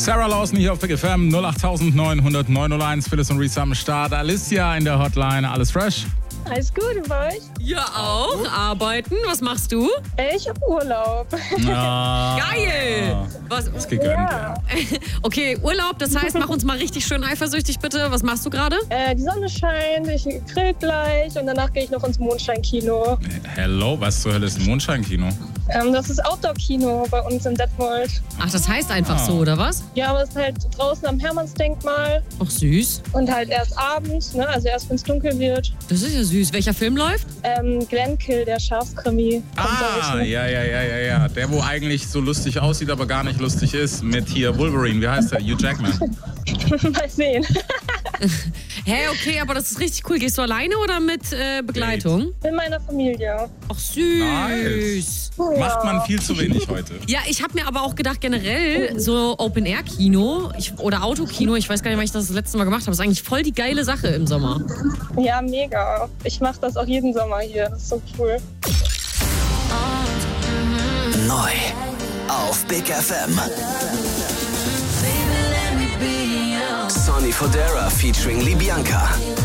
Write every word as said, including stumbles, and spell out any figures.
Sarah Lawson hier auf Big F M null acht neun null null neun null eins. Phyllis und Reese am Start. Alicia in der Hotline. Alles fresh? Alles gut bei euch? Ja, auch. Arbeiten. Was machst du? Ich hab Urlaub. Ah, Geil. Was? ist gegönnt, Ja. ja. Okay, Urlaub. Das heißt, mach uns mal richtig schön eifersüchtig, bitte. Was machst du gerade? Äh, die Sonne scheint, ich grill gleich und danach gehe ich noch ins Mondscheinkino. Hello, was zur Hölle ist ein Mondscheinkino? Ähm, das ist Outdoor-Kino bei uns in Detmold. Ach, das heißt einfach so, oder was? Ja, aber es ist halt draußen am Hermannsdenkmal Ach, süß. und halt erst abends, ne? Also erst, wenn es dunkel wird. Das ist ja süß. Welcher Film läuft? Ähm, Glenkill, der Schafskrimi. kommt da Ah, nicht, ne? ja, ja, ja, ja, ja. Der, wo eigentlich so lustig aussieht, aber gar nicht lustig ist. Mit hier Wolverine. Wie heißt der? Hugh Jackman. Mal sehen. Hä, hey, okay, aber das ist richtig cool. Gehst du alleine oder mit äh, Begleitung? Mit meiner Familie. Ach, süß. Nice. Macht man viel zu wenig heute. Ja, ich habe mir aber auch gedacht, generell so Open-Air-Kino ich- oder Autokino, ich weiß gar nicht, wann ich das das letzte Mal gemacht habe, ist eigentlich voll die geile Sache im Sommer. Ja, mega. Ich mache das auch jeden Sommer hier. Das ist so cool. Neu auf Big F M. Sonny Fodera featuring Libianca.